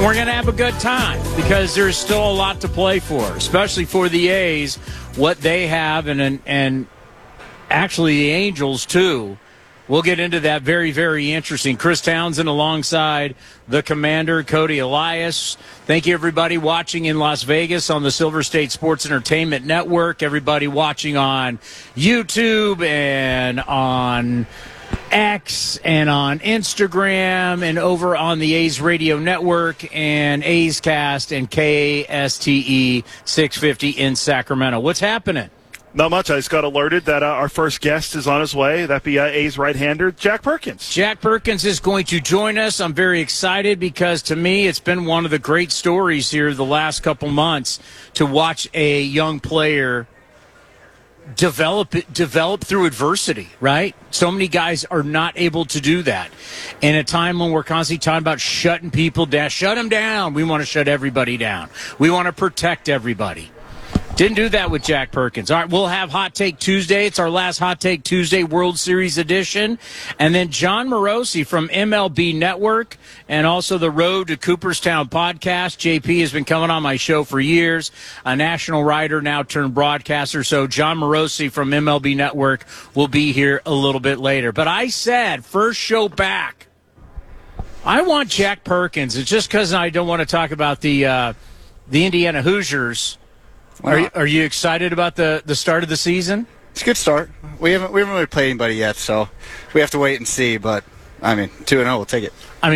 we're going to have a good time because there's still a lot to play for, especially for the A's, what they have, and actually the Angels, too. We'll get into that. Very, very interesting. Chris Townsend alongside the Commander, Cody Elias. Thank you, everybody watching in Las Vegas on the Silver State Sports Entertainment Network, everybody watching on YouTube and on X and on Instagram and over on the A's Radio Network and A's Cast and KSTE 650 in Sacramento. What's happening? Not much. I just got alerted that our first guest is on his way. That'd be A's right-hander, Jack Perkins. Jack Perkins is going to join us. I'm very excited because, to me, it's been one of the great stories here the last couple months to watch a young player develop through adversity, right? So many guys are not able to do that. In a time when we're constantly talking about shutting people down, shut them down. We want to shut everybody down. We want to protect everybody. Didn't do that with Jack Perkins. All right, we'll have Hot Take Tuesday. It's our last Hot Take Tuesday World Series edition. And then John Morosi from MLB Network and also the Road to Cooperstown podcast. JP has been coming on my show for years, a national writer now turned broadcaster. So John Morosi from MLB Network will be here a little bit later. But I said, first show back, I want Jack Perkins. It's just because I don't want to talk about the Indiana Hoosiers. Are you excited about the start of the season? It's a good start. We haven't really played anybody yet, so we have to wait and see. But, 2-0, we'll take it.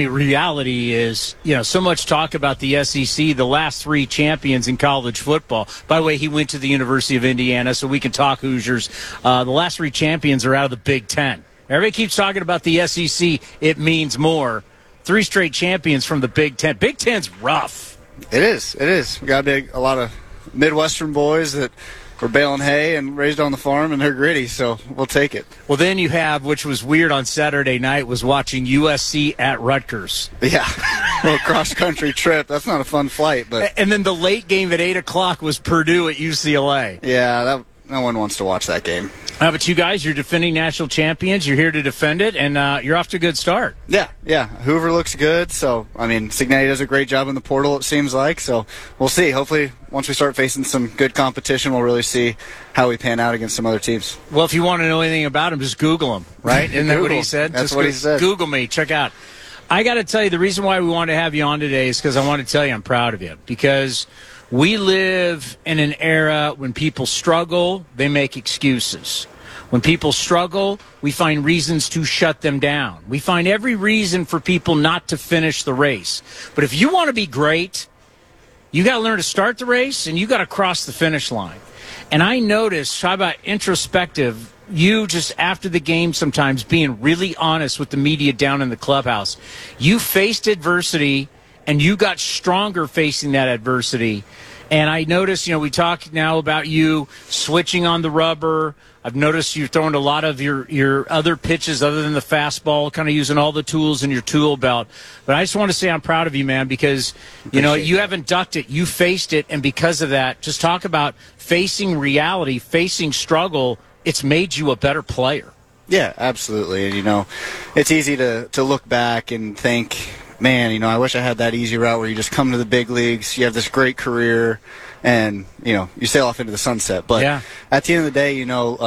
Reality is, so much talk about the SEC, the last three champions in college football. By the way, he went to the University of Indiana, so we can talk Hoosiers. The last three champions are out of the Big Ten. Everybody keeps talking about the SEC. It means more. 3 straight champions from the Big Ten. Big Ten's rough. It is. We got a lot of Midwestern boys that were baling hay and raised on the farm, and they're gritty, so we'll take it. Well, then you have, which was weird on Saturday night, was watching USC at Rutgers. Yeah, a little cross-country trip. That's not a fun flight. But and then the late game at 8 o'clock was Purdue at UCLA. Yeah, no one wants to watch that game. How about you guys? You're defending national champions. You're here to defend it, and you're off to a good start. Yeah. Hoover looks good. So, Cignetti does a great job in the portal, it seems like. So, we'll see. Hopefully, once we start facing some good competition, we'll really see how we pan out against some other teams. Well, if you want to know anything about him, just Google him, right? Isn't that what he said? That's what he said. Google me. Check out. I got to tell you, the reason why we wanted to have you on today is because I want to tell you I'm proud of you. Because we live in an era when people struggle, they make excuses. When people struggle, we find reasons to shut them down. We find every reason for people not to finish the race. But if you want to be great, you got to learn to start the race and you got to cross the finish line. And I noticed, how about introspective, you just after the game sometimes being really honest with the media down in the clubhouse. You faced adversity and you got stronger facing that adversity. And I noticed, we talk now about you switching on the rubber. I've noticed you're throwing a lot of your other pitches other than the fastball, kind of using all the tools in your tool belt. But I just want to say I'm proud of you, man, because, you haven't ducked it. You faced it, and because of that, just talk about facing reality, facing struggle. It's made you a better player. Yeah, absolutely. And, it's easy to look back and think, man, I wish I had that easy route where you just come to the big leagues, you have this great career, and, you sail off into the sunset. But at the end of the day,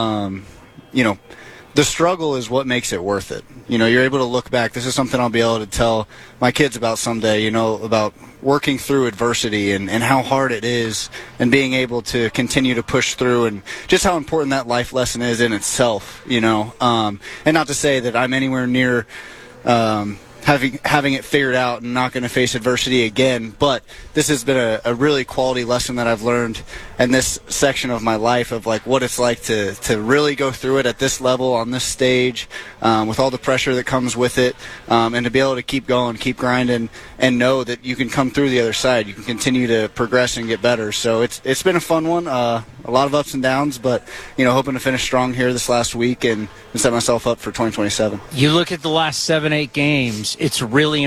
the struggle is what makes it worth it. You're able to look back. This is something I'll be able to tell my kids about someday, about working through adversity and how hard it is and being able to continue to push through and just how important that life lesson is in itself, and not to say that I'm anywhere near having it figured out and not going to face adversity again, but this has been a really quality lesson that I've learned in this section of my life of what it's like to really go through it at this level on this stage with all the pressure that comes with it, and to be able to keep going, keep grinding, and know that you can come through the other side. You can continue to progress and get better. So it's been a fun one, a lot of ups and downs, but hoping to finish strong here this last week and set myself up for 2027. You look at the last 7-8 games, it's really